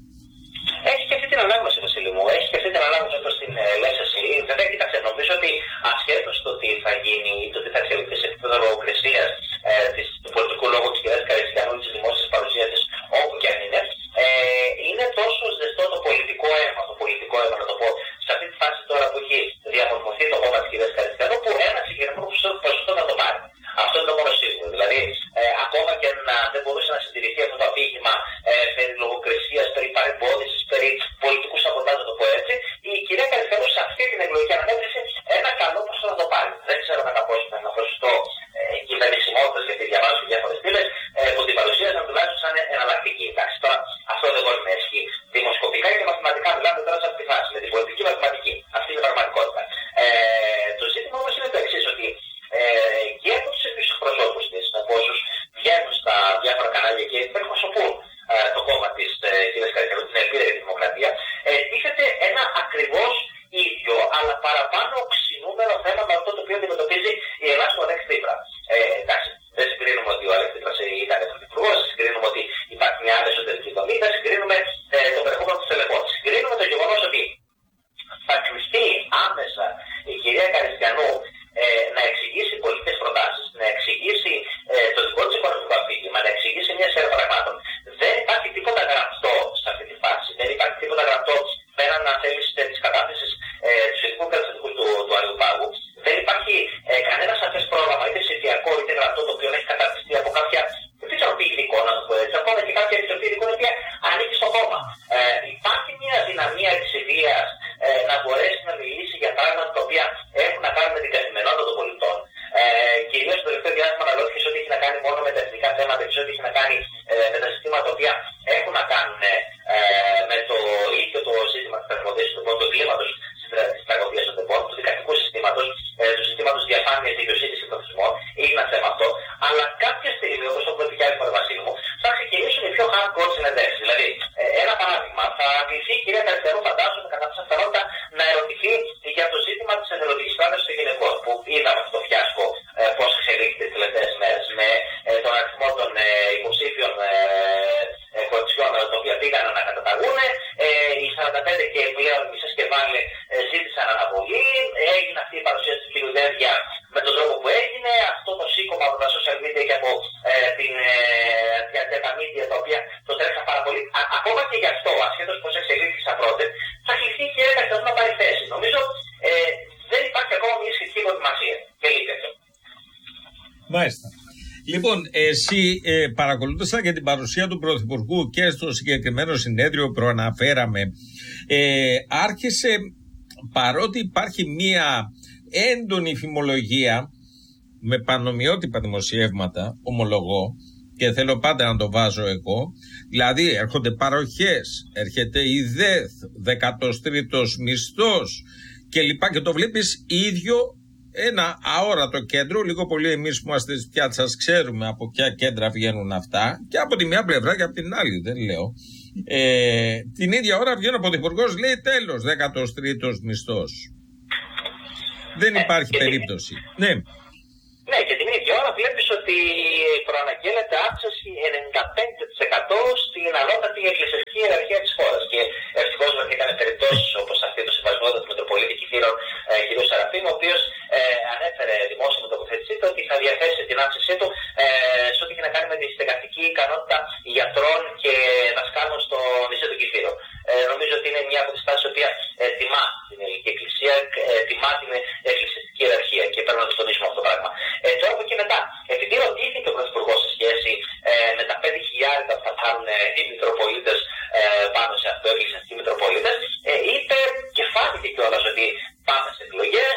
Έχει και αυτή την ανάγνωση, Βασίλη μου. Έχει και αυτή την ανάγνωση όπως την ε, λες εσύ. Βέβαια, κοίταξε, νομίζω ότι ασχέτως το τι θα γίνει ή το τι θα εξελιχθεί σε επίπεδο λογοκρισίας ε, του πολιτικού λόγου της κυρίας Καριστιανού ή της δημόσιας παρουσίας της, όπου και αν είναι, ε, είναι τόσο ζεστό το πολιτικό αίμα, το πολιτικό αίμα, να το πω, σε αυτή τη φάση τώρα που έχει διαμορφωθεί το κόμμα της κυρίας Καριστιανού, που ένα συγκεκριμένο ποσοστό θα το πάρει. Αυτό είναι το μόνο σίγουρο. Δηλαδή, ε, ακόμα και αν δεν μπορούσε να συντηρηθεί αυτό το αφήγημα ε, περί λογοκρισίας, περί παρεμπόδισης, περί πολιτικού σαμποτάζ, να το πω έτσι, η κυρία Καριστιανού σε αυτή την εκλογική αναμέτρηση ένα καλό ποσοστό θα το πάρει. Δεν ξέρω κατά πόσο είναι ένα ποσοστό ε, κυβερνησιμότητας, γιατί διαβάζω διάφορες στήλες ε, που την παρουσίαζαν τουλάχιστον σαν εναλλακτική. Εντάξει, τώρα αυτό δεν μπορεί να ισχύει. Δημοσκοπικά και μαθηματικά, μιλάμε τώρα σε αυτή τη φάση, με την πολιτική μαθηματική. Αυτή είναι η πραγματικότητα. Ε, το ζήτημα όμως είναι το εξής, ότι ε, και από τους ίδιους εκπροσώπους της, από όσους βγαίνουν στα διάφορα κανάλια και εκπροσωπούν ε, το κόμμα της ε, κυρίας Καριστιανού, την Ελπίδα για τη Δημοκρατία, ε, τίθεται ένα ακριβώς ίδιο, αλλά παραπάνω οξυνούμενο θέμα με αυτό το οποίο αντιμετωπίζει η Ελλάδα του Αλέξη Τσίπρα. Ε, εντάξει, δεν συγκρίνουμε ότι ο Αλέξη Τσίπρας ήταν πρωθυπουργός, δεν συγκρίνουμε ότι υπάρχει μια άλλη εσωτερική δομή, δεν συγκρίνουμε ε, το περιεχόμενο του τελεπών. Συγκρίνουμε το γεγονός ότι θα κλειστεί άμεσα η κυρία Καριστιανού ε, να εξηγήσει πολιτικές προτάσεις, να εξηγήσει ε, το δικό της οικονομικό αφήγημα, να εξηγήσει μια σειρά πραγμάτων. Δεν υπάρχει τίποτα γραπτό σε αυτή τη φάση. Δεν υπάρχει τίποτα γραπτό πέραν να θέλει τη κατάθεση ε, του ειδικού καταστατικού του, του Αγίου Πάγου. Δεν υπάρχει ε, κανένα σαφές πρόγραμμα, είτε ψηφιακό είτε γραπτό, το οποίο να έχει καταρτιστεί από κάποια, δεν ξέρω πει ειδικό να το πω έτσι, ακόμα και κάποια επιτροπή ειδικών, η οποία ανήκει στο κόμμα. Ε, υπάρχει μια δυναμία της ιδείας ε, να μπορέσει να μιλήσει για πράγματα τα οποία έχουν να κάνουν με την καθημερινότητα των πολιτών. Ε, Κυρίως το τελευταίο διάστημα αναλώθηκε σε ό,τι έχει να κάνει μόνο με τα εθνικά θέματα και σε ό,τι έχει να κάνει ε, με τα ζητήματα τα οποία έχουν να κάνουν ε, με το ίδιο το σύστημα της τραγωδίας των τεπών, του εγκλήματος της τραγωδίας των τεπών, του δικαστικού συστήματος, ε, του συστήματος διαφάνειας, δικαιοσύνης και προθεσμών. Είναι ένα θέμα αυτό. Αλλά κάποια στιγμή, όπως το είπε και άλλη φορά, Βασίλη μου, θα ξεκινήσουν οι πιο hardcore συνεντεύξεις. Δηλαδή, ε, ένα παράδειγμα, θα κληθεί η κυρία Καριστιανού, φαντάζομαι, κατά πάσα πιθανότητα να ερωτηθεί για το ζήτημα της ενεργοτικής κράτησης των γυναικών, που είδαμε αυτό το φιάσκο ε, πώς εξελίχθηκε τις τελευταίες μέρες, με ε, τον αριθμό των ε, υποψήφιων ε, ε, κοριτσιών, τα οποία πήγαν να καταταγούν. Ε, οι σαράντα πέντε και πλέον μισές και βάλε ε, ζήτησαν αναβολή. Έγινε αυτή η παρουσίαση του κ. Δένδια με τον τρόπο που έγινε. Αυτό το σήκωμα από τα social media και από ε, την, ε, τα media, τα οποία το τρέξαν πάρα πολύ. Α, ακόμα και γι' αυτό, ασχέτως πώς εξελίχθηκε σαν πρώτε, θα κληθεί και η Καριστιανού να πάρει θέση. Νομίζω ε, δεν υπάρχει ακόμα μια σχετική προετοιμασία. Και λείπει αυτό. Μάλιστα. Λοιπόν, εσύ ε, παρακολούθησα και την παρουσία του Πρωθυπουργού και στο συγκεκριμένο συνέδριο που προαναφέραμε. Ε, άρχισε, παρότι υπάρχει μία έντονη φημολογία με πανομοιότυπα δημοσιεύματα, ομολογώ, και θέλω πάντα να το βάζω εγώ, δηλαδή έρχονται παροχές, έρχεται η ΔΕΘ, δέκατος τρίτος μισθός και λοιπά, και το βλέπεις ίδιο ένα αόρατο κέντρο. Λίγο πολύ εμείς που είμαστε της πιάτσας ξέρουμε από ποια κέντρα βγαίνουν αυτά, και από τη μια πλευρά και από την άλλη, δεν λέω. Ε, την ίδια ώρα βγαίνει ο Πρωθυπουργός, λέει τέλος, δέκατος τρίτος μισθός. Δεν υπάρχει ε, περίπτωση. Ναι. Ναι, και την ίδια ώρα βλέπεις ότι προαναγγέλλεται αύξηση ενενήντα πέντε τοις εκατό στην ανώτατη εκκλησιαστική ιεραρχία της χώρας. Και ευτυχώς βρεθήκαν περιπτώσεις όπως αυτή του συμβασμού του Μητροπολίτη Κηφίρων ε, κ. Σαραφείμ, ο οποίος ε, ανέφερε δημόσια με τοποθέτησή του ότι θα διαθέσει την αύξησή του ε, σε ό,τι έχει να κάνει με τη στεγαστική ικανότητα γιατρών και δασκάλων στο νησί του Κηφίρων. Ε, νομίζω ότι είναι μια από τις τάσεις που ε, τιμά την ελληνική εκκλησία, ε, τιμά την εκκλησιαστική ιεραρχία, και πρέπει να το τονίσουμε αυτό το πράγμα. Ε, τώρα από εκεί μετά, επειδή ρωτήθηκε ο Πρωθυπουργός σε σχέση ε, με τα πέντε χιλιάδες που θα πάρουν ε, οι Μητροπολίτες ε, πάνω σε αυτό, οι εκκλησιαστικοί Μητροπολίτες, ε, είπε και φάνηκε κιόλας ότι πάμε σε εκλογές,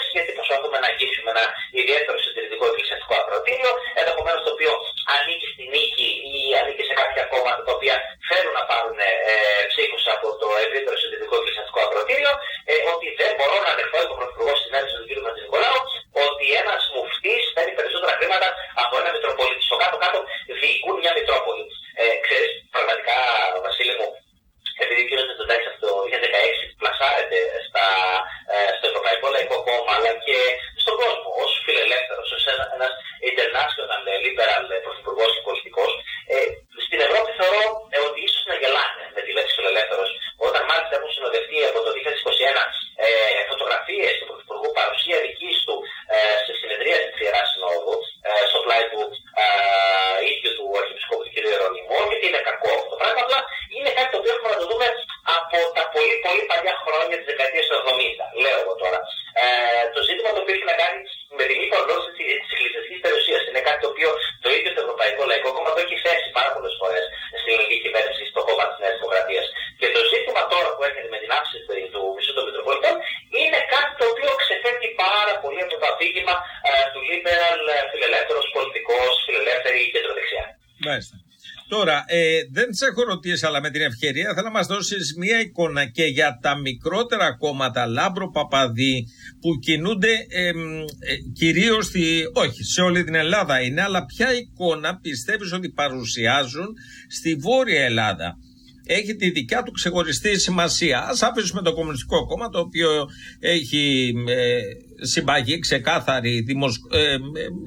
από το ευρύτερο συντηρητικό εκκλησιαστικό ακροατήριο, ε, ότι δεν μπορώ να δεχτώ τον πρωθυπουργό στη συνάντηση του κ. Χατζηνικολάου, ότι ένας μουφτής παίρνει περισσότερα χρήματα από ένα Μητροπολίτη. Στο κάτω-κάτω διοικούν μια Μητρόπολη. Ε, ξέρεις, πραγματικά, Βασίλη μου, επειδή ο κ. Μητσοτάκης από το δύο χιλιάδες δεκαέξι πλασάρεται στα, ε, στο Ευρωπαϊκό Λαϊκό Κόμμα, αλλά και στον κόσμο ως φιλελεύθερος, ως ένας international liberal πρωθυπουργός και πολιτικός, ε, στην Ευρώπη θεωρώ ε, ότι ίσως να γελάνε με τη λέξη φιλελεύθερος, όταν μάλιστα έχουν συνοδευτεί από το δύο χιλιάδες είκοσι ένα ε, φωτογραφίες του πρωθυπουργού, παρουσία δικής του ε, σε συνεδρία της Ιεράς Συνόδου, ε, στο πλάι του ε, ίδιου του Αρχιεπισκόπου του κ. Ιερονυμού, γιατί είναι κακό αυτό το πράγμα, αλλά είναι κάτι το οποίο έχουμε να το δούμε από τα πολύ πολύ παλιά χρόνια της δεκαετίας του εβδομήντα, λέω εγώ τώρα. Ε, το ζήτημα το οποίο έχει να κάνει με την ύπαρξη της εκκλησιαστικής περιουσίας είναι κάτι το οποίο το ίδιο το Ευρωπαϊκό Λαϊκό Κόμμα το έχει θέσει πάρα πολλές φορές στην ελληνική κυβέρνηση, στο κόμμα της Νέας Δημοκρατίας. Και το ζήτημα τώρα που έρχεται με την αύξηση του μισθού των Μητροπολιτών είναι κάτι το οποίο ξεφεύγει πάρα πολύ από το αφήγημα ε, του liberal φιλελεύθερος πολιτικός, φιλελεύθερη κεντροδεξιά. Μάλιστα. Τώρα, ε, δεν σε έχω ρωτήσει, αλλά με την ευκαιρία θέλω να μας δώσεις μία εικόνα και για τα μικρότερα κόμματα, Λάμπρο, Παπαδί, που κινούνται ε, ε, κυρίως, στη, όχι σε όλη την Ελλάδα είναι, αλλά ποια εικόνα πιστεύεις ότι παρουσιάζουν στη Βόρεια Ελλάδα? Έχει τη δικιά του ξεχωριστή σημασία. Ας αφήσουμε το Κομμουνιστικό Κόμμα, το οποίο έχει ε, συμπαγή ξεκάθαρη δημοσ... ε, ε,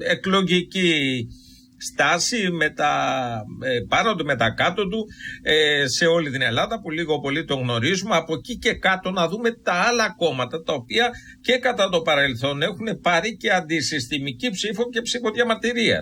εκλογική στάση με τα, ε, πάνω του με τα κάτω του ε, σε όλη την Ελλάδα, που λίγο πολύ το γνωρίζουμε. Από εκεί και κάτω να δούμε τα άλλα κόμματα, τα οποία και κατά το παρελθόν έχουν πάρει και αντισυστημική ψήφο και ψήφο διαμαρτυρίας.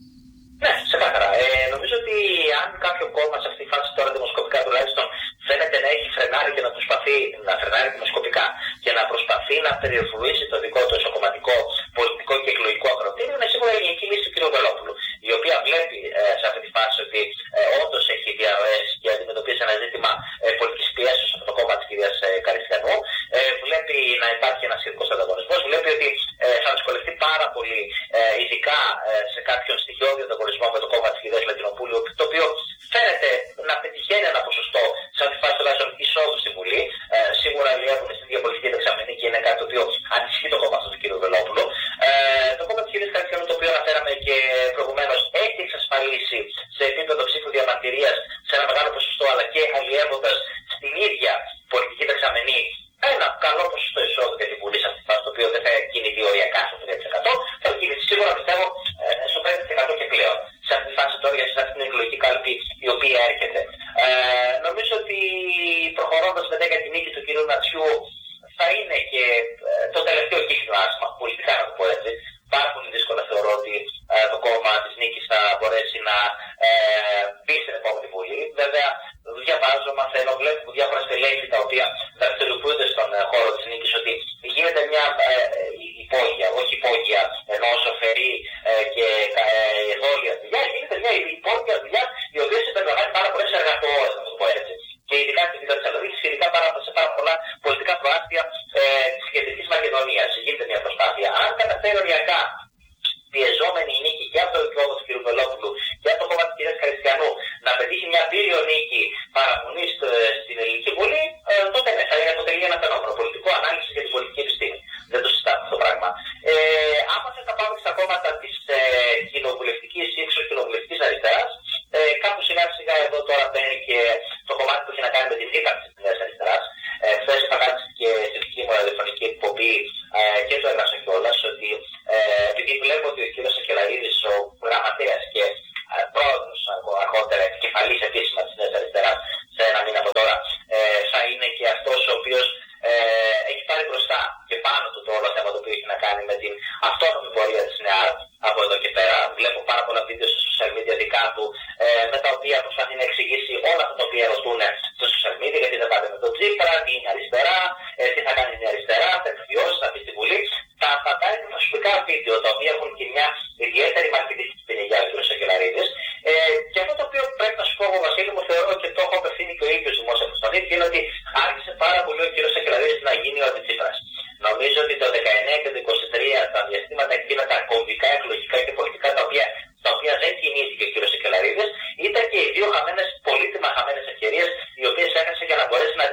Ναι, ξεκάθαρα. Ε, νομίζω ότι αν κάποιο κόμμα σε αυτή τη φάση τώρα δημοσκοπικά τουλάχιστον φαίνεται να έχει φρενάρει και να προσπαθεί να φρενάρει δημοσκοπικά και να προσπαθεί να περιορθωίσει το δικό του εσωκομματικό, πολιτικό και εκλογικό ακροτήριο, είναι σίγουρα η ελληνική λύση του κ. Βελόπουλου, η οποία βλέπει ε, σε αυτή τη φάση ότι ε, όντως έχει διαρροές και αντιμετωπίζει ένα ζήτημα ε, πολιτικής πιέσεως από το κόμμα της κυρίας ε, Καριστιανού, ε, βλέπει να υπάρχει ένας σχετικός ανταγωνισμός, βλέπει ότι ε, θα δυσκολευτεί πάρα πολύ, ε, ειδικά ε, σε κάποιον στοιχειώδη ανταγωνισμό με το κόμμα της κυρίας Λατινοπούλου, το οποίο φαίνεται να πετυχαίνει ένα ποσοστό σε αυτή τη φάση τουλάχιστον εισόδου στη Βουλή. Ε, σίγουρα αλλιεύουν στην ίδια πολιτική δεξαμενή και είναι κάτι το οποίο αντισχύει το κόμμα του κ. Βελόπουλου. Ε, το κόμμα της κυρίας Καριστιανού, το οποίο αναφέραμε και προηγουμένως, έχει εξασφαλίσει σε επίπεδο ψήφου διαμαρτυρίας σε ένα μεγάλο ποσοστό, αλλά και αλλιεύοντας στην ίδια πολιτική δεξαμενή ένα καλό ποσοστό εισόδου για την Βουλή σε αυτή τη φάση, το οποίο δεν θα κινηθεί οριακά στο τρία τοις εκατό, θα κινηθεί σίγουρα πιστεύω στο πέντε τοις εκατό και πλέον. Σε αυτή τη φάση τώρα, για αυτή την εκλογική κάλπη η οποία έρχεται. Ε, νομίζω ότι προχωρώντας μετά για την νίκη του κ. Νατσιού, θα είναι και το τελευταίο κύκνο άσμα, πολιτικά να το πω έτσι. Πάρα πολύ δύσκολα θεωρώ ότι ε, το κόμμα της νίκης θα μπορέσει να ε, μπει στην επόμενη Βουλή. Βέβαια, διαβάζω, μαθαίνω, βλέπω διάφορα στελέχη τα οποία δραστηριοποιούνται στον ε, χώρο της νίκης ότι γίνεται μια ε, υπόγεια, όχι υπόγεια, ενώ ζωφερή ε, και ε, εδόλια δουλειά, γίνεται μια υπόγεια δουλειά η οποία συμπεριλαμβάνει πάρα πολλές εργατόρες, να το πω έτσι. Και ειδικά στην Β' Θεσσαλονίκη και ειδικά σε πάρα πολλά πολιτικά προάστια ε, της κεντρικής Μακεδονίας. Γίνεται μια προσπάθεια. Αν καταφέρει οριακά πιεζόμενη η νίκη και από το κόμμα του κ. Βελόπουλου και από το κόμμα της κυρίας Καριστιανού να πετύχει μια πύριο νίκη παραμονή στην ελληνική Βουλή, ε, τότε ναι, θα είναι αποτελεί ένα φαινόμενο. Πολιτικό ανάλυση για την πολιτική επιστήμη. Δεν το συζητάμε αυτό το πράγμα. Ε, άμα θες να πάμε στα κόμματα της ε, κοινοβουλευτικής ή εξωκοινοβουλευτικής αριστεράς, ε, κάπου σιγά σιγά εδώ τώρα μπαίνει και το κομμάτι που έχει να κάνει με την ύπαρξη της Νέας Αριστεράς. Ε, Χθες είχα κάτσει και στη δική μου ραδιοφωνική εκπομπή ε, και το έγραψα κιόλας ότι ε, επειδή βλέπω ότι ο κ. Σακελαρίδης, ο γραμματέας και ε, πρόεδρος αργότερα επικεφαλής επίσημα της Νέας Αριστεράς σε ένα μήνα από τώρα, ε, θα είναι και αυτός ο οποίος ε, έχει πάρει μπροστά και πάνω του το όλο θέμα το οποίο έχει να κάνει με την αυτόνομη πορεία της ΝΕΑΡ από εδώ και πέρα. Βλέπω πάρα πολλά βίντεο στα social media δικά του, ε, με τα οποία προσπαθεί να εξηγήσει όλα αυτά τα οποία ρωτούν στα social media, γιατί δεν πάτε με τον Τσίπρα, τι είναι αριστερά, ε, τι θα κάνει η αριστερά, θα εκφιώσει, θα πει στη Βουλή. Τα απαντάει με προσωπικά βίντεο, τα οποία έχουν και μια ιδιαίτερη μαρκετιστική πινελιά ο κ. Σακελαρίδης. Ε, και αυτό το οποίο πρέπει να σου πω, Βασίλη μου, θεωρώ και το έχω απευθύνει και ο ίδιος δημόσια στον ίδιο, είναι ότι άρχισε πάρα πολύ ο κ. Σακελαρίδης να γίνει ο αντιτσίπρας. Νομίζω ότι το δεκαεννιά και το είκοσι τρία, τα διαστήματα εκείνα τα κομβικά, εκλογικά και πολιτικά, τα οποία, τα οποία δεν κινήθηκε ο κ. Σακελαρίδης, ήταν και οι δύο χαμένες, πολύτιμα χαμένες ευκαιρίες, οι οποίες έχασε για να μπορέσει να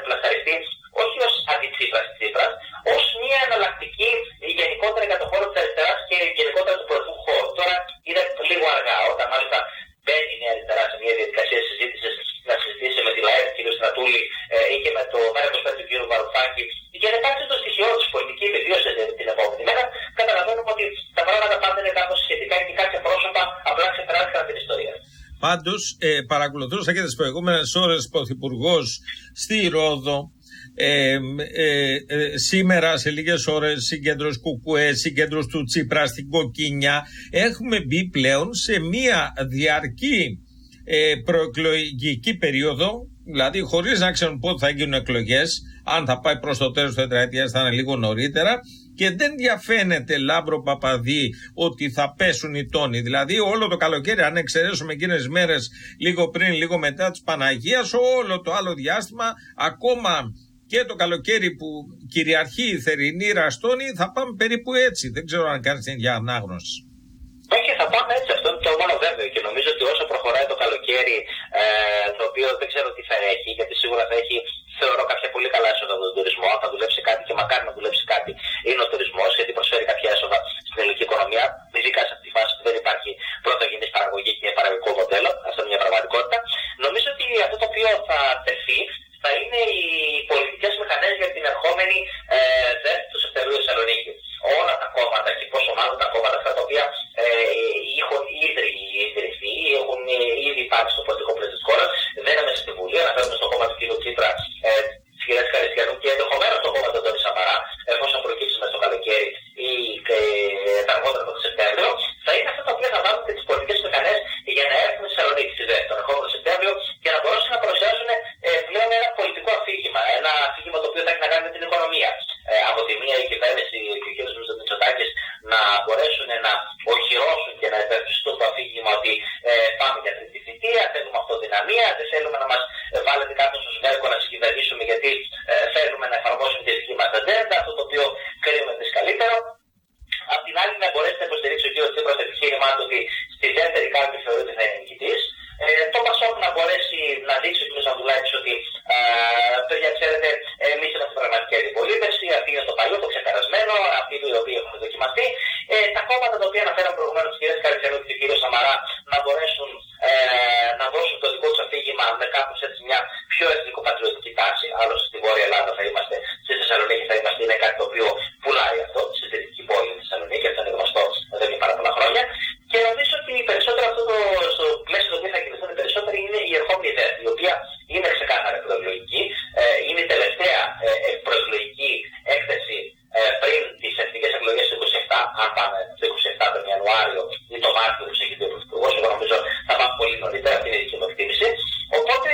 και με το μέρα είκοσι πέντε του κ. Βαρουφάκη και δεν υπάρχει το στοιχείο τη πολιτική επιβίωση την επόμενη μέρα, καταλαβαίνουμε ότι τα πράγματα πάντα είναι κάπως σχετικά και κάποια πρόσωπα απλά ξεπεράστηκαν την ιστορία. Πάντως, ε, παρακολουθούσα και τις προηγούμενες ώρες πρωθυπουργός στη Ρόδο. Ε, ε, ε, σήμερα σε λίγες ώρες συγκέντρωση Κουκουέ, συγκέντρωση του Τσίπρα στην Κοκκίνια. Έχουμε μπει πλέον σε μία διαρκή ε, προεκλογική περίοδο, δηλαδή χωρίς να ξέρουν πότε θα γίνουν εκλογές. Αν θα πάει προς το τέλος του τετραετίας θα είναι λίγο νωρίτερα. Και δεν διαφαίνεται, Λάμπρο Παπαδί, ότι θα πέσουν οι τόνοι. Δηλαδή όλο το καλοκαίρι, αν εξαιρέσουμε εκείνες μέρες λίγο πριν, λίγο μετά της Παναγίας, όλο το άλλο διάστημα, ακόμα και το καλοκαίρι που κυριαρχεί η θερινή ραστόνη, θα πάμε περίπου έτσι. Δεν ξέρω αν κάνεις την ίδια ανάγνωση. Όχι, θα πάμε έτσι. Αυτό είναι το μόνο βέβαιο. Και νομίζω ότι όσο προχωράει το καλοκαίρι, ε, το οποίο δεν ξέρω τι θα έχει, γιατί σίγουρα θα έχει, θεωρώ, κάποια πολύ καλά έσοδα από τον τουρισμό. Θα δουλέψει κάτι και μακάρι να δουλέψει κάτι είναι ο τουρισμός, γιατί προσφέρει κάποια έσοδα στην ελληνική οικονομία. Ειδικά σε αυτή τη φάση που δεν υπάρχει πρωτογενής παραγωγή και παραγωγικό μοντέλο. Αυτό είναι μια πραγματικότητα. Νομίζω ότι αυτό το οποίο θα τεθεί θα είναι οι πολιτικές μηχανές για την ερχόμενη ε, ΔΕΘ του Σεπτεμβρίου Θεσσαλονίκη. Όλα τα κόμματα και πόσο μάλλον τα κόμματα αυτά τα οποία ε, έχουν ήδη ιδρυθεί, έχουν ήδη υπάρξει στο πολιτικό πλαίσιο της χώρας, δεν είναι μέσα στη Βουλή. Αναφέρομαι στο κόμμα του κ. Τσίπρα, ε, της κ. Χαριστιανού και ενδεχομένως στο κόμμα του Αντώνη Σαμαρά, εφόσον προκύψει μέσα στο καλοκαίρι ή ε, τα αργότερα από το Σεπτέμβριο, θα είναι αυτά τα οποία θα βάλουν τις πολιτικές μηχανές για να έρθουν στη Θεσσαλονίκη στη ΔΕΘ τον ερχόμενο Σεπτέμβριο και να μπορέσουν να παρουσιάσουν ε, πλέον ένα πολιτικό αφήγημα. Ένα αφήγημα το οποίο θα έχει να κάνει με την οικονομία. Ε, από τη μία η κυβέρνηση και ο κ. Μητσοτάκης να μπορέσουν να οχυρώσουν και να υπερψηφιστούν το αφήγημα ότι ε, πάμε για τρίτη θητεία, θέλουμε αυτοδυναμία, δεν θέλουμε να μας βάλετε κάποιο στο σβέρκο να συγκυβερνήσουμε γιατί ε, θέλουμε να εφαρμόσουμε τη δική μας ατζέντα, αυτό το οποίο κρίνουμε εμείς καλύτερο. Απ' την άλλη, να μπορέσει να υποστηρίξει ο κ. Τσίπρας το επιχείρημά του ότι στη δεύτερη κάλπη θεωρεί ότι θα είναι νικητής. Ε, το Πασόκ να μπορέσει να δείξει ο κ. Σαντουλάκης ότι παιδιά, ξέρετε, εμείς είμαστε πραγματική αντιπολίτευση, αυτή είναι το παλιό, το ξεπερασμένο, αυτοί οι οποίοι έχουν δοκιμαστεί. Ε, τα κόμματα τα οποία αναφέραμε προηγουμένως, τη κ. Χαριστιανού και τον κ. Σαμαρά, να μπορέσουν ε, να δώσουν το δικό τους αφήγημα με κάπως έτσι μια πιο εθνικοπατριωτική τάση. Άλλωστε στη Βόρεια Ελλάδα θα είμαστε, στη Θεσσαλονίκη θα είμαστε, είναι κάτι το οποίο πουλάει αυτό, στη δυτική πόλη της Θεσσαλονίκη, αυτό είναι γνωστό εδώ και πάρα πολλά χρόνια. Και νομίζω ότι περισσότερο αυτό το, στο πλαίσιο το οποίο θα κινηθούν οι περισσότεροι είναι η ερχόμενη ΔΕΘ, η οποία είναι ξεκάθαρα προεκλογική, ε, είναι η τελευταία ε, προεκλογική έκθεση ε, πριν τις εθνικές εκλογές του είκοσι επτά, αν πάμε το είκοσι επτά τον Ιανουάριο ή τον Μάρτιο που έχει ο Πρωθυπουργός, εγώ νομίζω θα πάμε πολύ νωρίτερα, αυτή είναι η δική μου εκτίμηση. Οπότε,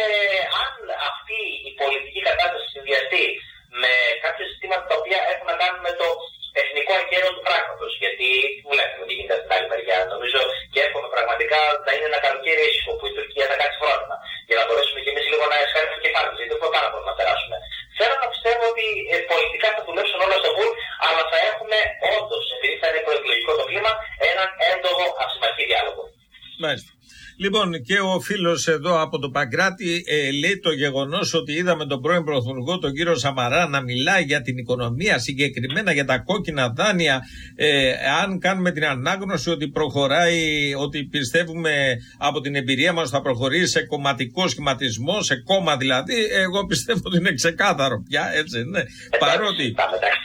αν αυτή η πολιτική κατάσταση συνδυαστεί με κάποια ζητήματα τα οποία έχουν να κάνουν με το εθνικό εγκαίρειο του πράγματος, γιατί βλέπουμε τι γίνεται από την άλλη μεριά. Νομίζω και εύχομαι πραγματικά να είναι ένα καλοκαίρι ήσυχο που η Τουρκία θα κάνει φρόνημα, για να μπορέσουμε και εμείς λίγο να εσχάρουμε το κεφάλι μας, γιατί δεν έχουμε πάρα πολύ να περάσουμε. Θέλω να πιστεύω ότι ε, πολιτικά θα δουλέψουν όλα στο βουλ, αλλά θα έχουμε όντως, επειδή θα είναι προεκλογικό το κλίμα, έναν έντονο αυσημαχή διάλογο. Μάλιστα. Λοιπόν, και ο φίλος εδώ από το Παγκράτη ε, λέει το γεγονός ότι είδαμε τον πρώην Πρωθυπουργό, τον κύριο Σαμαρά, να μιλάει για την οικονομία, συγκεκριμένα για τα κόκκινα δάνεια. Ε, αν κάνουμε την ανάγνωση ότι προχωράει, ότι πιστεύουμε από την εμπειρία μας θα προχωρήσει σε κομματικό σχηματισμό, σε κόμμα δηλαδή, εγώ πιστεύω ότι είναι ξεκάθαρο πια, έτσι, ναι. Παρότι...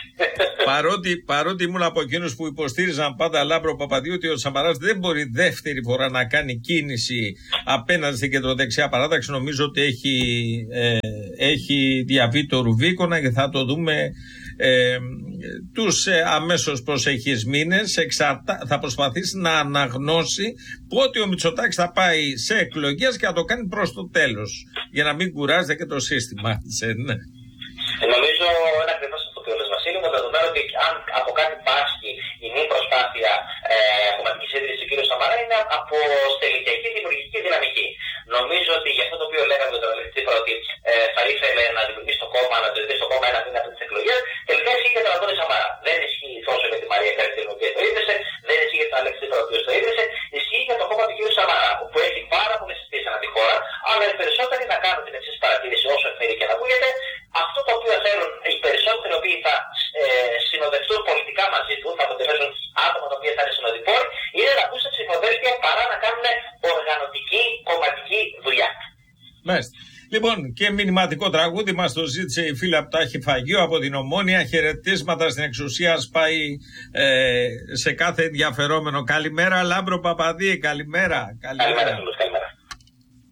Παρότι, παρότι ήμουν από εκείνους που υποστήριζαν πάντα, Λάμπρο Παπαδίου, ότι ο Σαμαράς δεν μπορεί δεύτερη φορά να κάνει κίνηση απέναντι στην κεντροδεξιά παράταξη, νομίζω ότι έχει, ε, έχει διαβεί το Ρουβίκονα και θα το δούμε ε, τους ε, αμέσως προσεχείς μήνες. Εξαρτα... Θα προσπαθήσει να αναγνώσει πότε ο Μητσοτάκης θα πάει σε εκλογές και θα το κάνει προς το τέλος, για να μην κουράζεται και το σύστημα. Ναι. Νομίζω ένα ακριβώς αυτό που λες, Βασίλη, με δεδομένο ότι αν από κάτι πάσχει η νη προσπάθεια ε, κομματικής ίδρυσης του κ. Σαμαρά είναι από στελικιακή δημιουργική δυναμική. Νομίζω ότι για αυτό το οποίο λέγαμε τον Αλέξη Τσίπρα, ότι ε, θα ήθελε να δημιουργήσει το κόμμα, να το ιδρύσει το κόμμα ένα μήνα πριν τις εκλογές, τελικά ισχύει για τον Αντώνη Σαμαρά. Δεν ισχύει τόσο για τη Μαρία Χαριστιανού που το ίδρυσε, δεν ισχύει για τον Αλέξη Τσίπρα ο οποίος το ίδρυσε, ισχύει για το κόμμα του κ. Σαμαρά, που έχει πάρα πολλές συστήσεις ανά τη χώρα, αλλά οι περισσότεροι να κάνουν την εξής παρατήρηση, όσο ευθύνει και να ακούγεται. Αυτό το οποίο θέλουν οι περισσότεροι, οι οποίοι θα ε, συνοδευτούν πολιτικά μαζί του, θα αποτελέσουν άτομα τα οποία θα είναι συνοδοιπόροι, είναι να μπουν σε ψηφοδέλτια παρά να κάνουν οργανωτική κομματική δουλειά. Μάλιστα. Λοιπόν, και μηνυματικό τραγούδι μας το ζήτησε η φίλη από τα Χυφαγείο από την Ομόνια. Χαιρετίσματα στην εξουσία σπάει ε, σε κάθε ενδιαφερόμενο. Καλημέρα, Λάμπρο Παπαδί, καλημέρα. Καλημέρα, καλημέρα.